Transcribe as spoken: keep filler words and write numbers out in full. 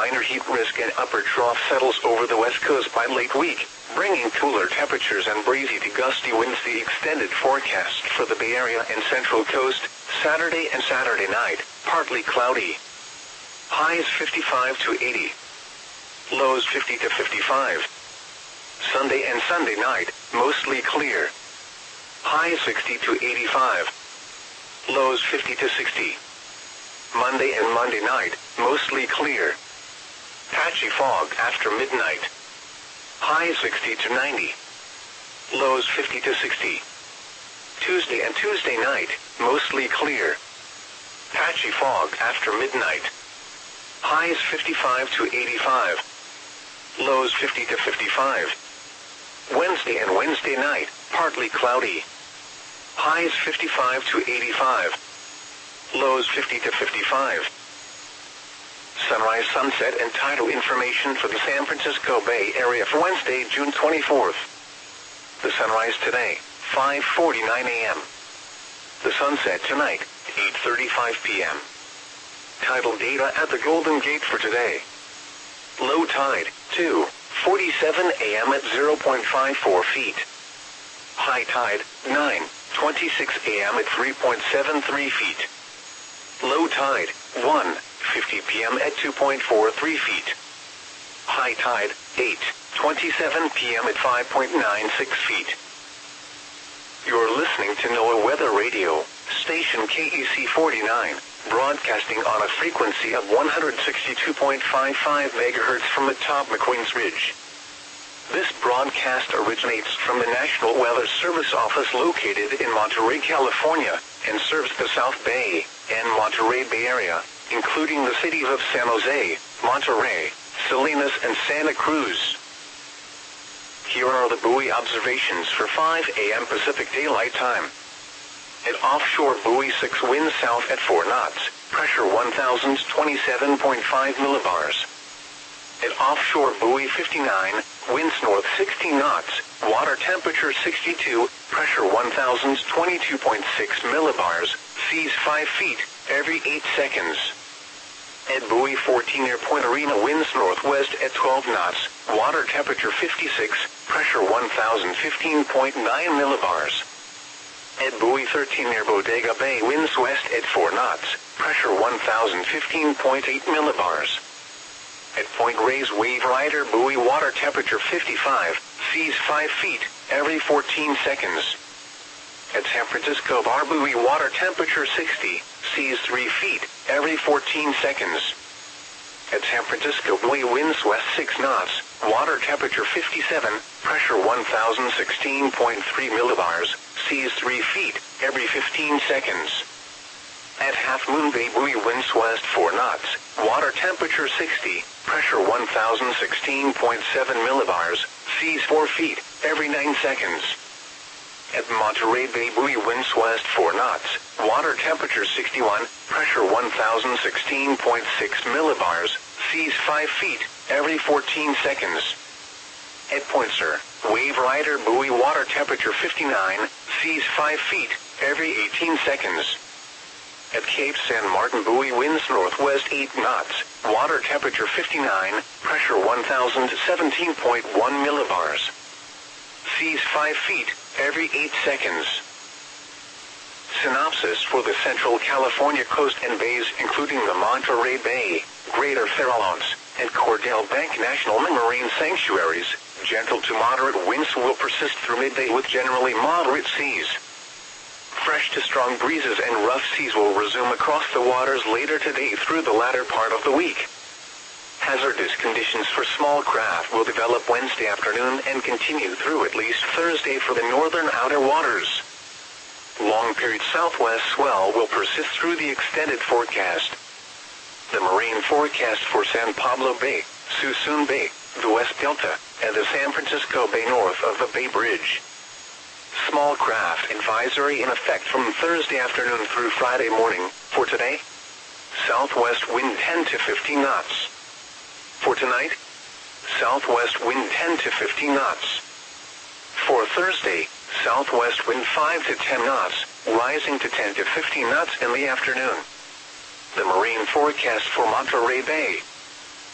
minor heat risk and upper trough settles over the west coast by late week, bringing cooler temperatures and breezy to gusty winds. The extended forecast for the Bay Area and Central Coast, Saturday and Saturday night, partly cloudy. Highs fifty-five to eighty. Lows fifty to fifty-five. Sunday and Sunday night, mostly clear. Highs sixty to eighty-five. Lows fifty to sixty. Monday and Monday night, mostly clear. Patchy fog after midnight. Highs sixty to ninety. Lows fifty to sixty. Tuesday and Tuesday night, mostly clear. Patchy fog after midnight. Highs fifty-five to eighty-five. Lows fifty to fifty-five. Wednesday and Wednesday night, partly cloudy. Highs fifty-five to eighty-five. Lows fifty to fifty-five. Sunrise, sunset, and tidal information for the San Francisco Bay Area for Wednesday, June twenty-fourth. The sunrise today, five forty-nine a m The sunset tonight, eight thirty-five p m Tidal data at the Golden Gate for today. Low tide, two forty-seven a m at zero point five four feet. High tide, nine twenty-six a m at three point seven three feet. Low tide, one fifty p m at two point four three feet. High tide, eight twenty-seven p m at five point nine six feet. You're listening to NOAA Weather Radio, station K E C forty-nine, broadcasting on a frequency of one hundred sixty-two point five five megahertz from atop McQueen's Ridge. This broadcast originates from the National Weather Service office located in Monterey, California, and serves the South Bay and Monterey Bay Area, including the cities of San Jose, Monterey, Salinas, and Santa Cruz. Here are the buoy observations for five a m Pacific Daylight Time. At offshore buoy six, wind south at four knots, pressure one thousand twenty-seven point five millibars. At offshore buoy fifty-nine, winds north sixteen knots, water temperature sixty-two, pressure one thousand twenty-two point six millibars, seas five feet, every eight seconds. At buoy fourteen near Point Arena, winds northwest at twelve knots, water temperature fifty-six, pressure one thousand fifteen point nine millibars. At buoy thirteen near Bodega Bay, winds west at four knots, pressure one thousand fifteen point eight millibars. At Point Reyes Wave Rider buoy, water temperature fifty-five, seas five feet, every fourteen seconds. At San Francisco Bar buoy, water temperature sixty, seas three feet, every fourteen seconds. At San Francisco buoy, winds west six knots, water temperature fifty-seven, pressure one thousand sixteen point three millibars, seas three feet, every fifteen seconds. At Half Moon Bay buoy, winds west four knots, water temperature sixty, pressure one thousand sixteen point seven millibars, seas four feet, every nine seconds. At Monterey Bay buoy, winds west four knots, water temperature sixty-one, pressure one thousand sixteen point six millibars, seas five feet, every fourteen seconds. At Point Sur, Wave Rider buoy, water temperature fifty-nine, seas five feet, every eighteen seconds. At Cape San Martin buoy, winds northwest eight knots, water temperature fifty-nine, pressure one thousand seventeen point one millibars. Seas five feet, every eight seconds. Synopsis for the Central California coast and bays, including the Monterey Bay, Greater Farallones, and Cordell Bank National Marine Sanctuaries. Gentle to moderate winds will persist through midday with generally moderate seas. Fresh to strong breezes and rough seas will resume across the waters later today through the latter part of the week. Hazardous conditions for small craft will develop Wednesday afternoon and continue through at least Thursday for the northern outer waters. Long-period southwest swell will persist through the extended forecast. The marine forecast for San Pablo Bay, Suisun Bay, the West Delta, and the San Francisco Bay north of the Bay Bridge. Small craft advisory in effect from Thursday afternoon through Friday morning. For today, southwest wind ten to fifteen knots. For tonight, southwest wind ten to fifteen knots. For Thursday, southwest wind five to ten knots, rising to ten to fifteen knots in the afternoon. The marine forecast for Monterey Bay,